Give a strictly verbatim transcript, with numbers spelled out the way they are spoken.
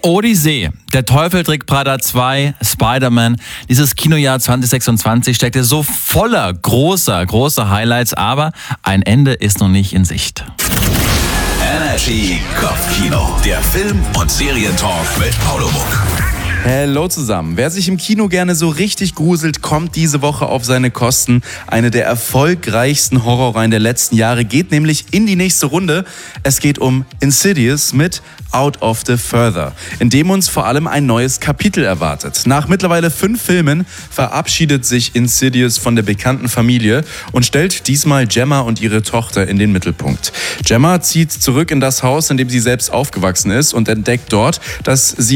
Odyssee, der Teufel trägt Prada zwei, Spider-Man. Dieses Kinojahr zwanzig sechsundzwanzig steckte so voller großer, großer Highlights, aber ein Ende ist noch nicht in Sicht. Energy Kopfkino, der Film- und Serientalk mit Paulo Muck. Hallo zusammen. Wer sich im Kino gerne so richtig gruselt, kommt diese Woche auf seine Kosten. Eine der erfolgreichsten Horrorreihen der letzten Jahre geht nämlich in die nächste Runde. Es geht um Insidious mit Out of the Further, in dem uns vor allem ein neues Kapitel erwartet. Nach mittlerweile fünf Filmen verabschiedet sich Insidious von der bekannten Familie und stellt diesmal Gemma und ihre Tochter in den Mittelpunkt. Gemma zieht zurück in das Haus, in dem sie selbst aufgewachsen ist und entdeckt dort, dass sie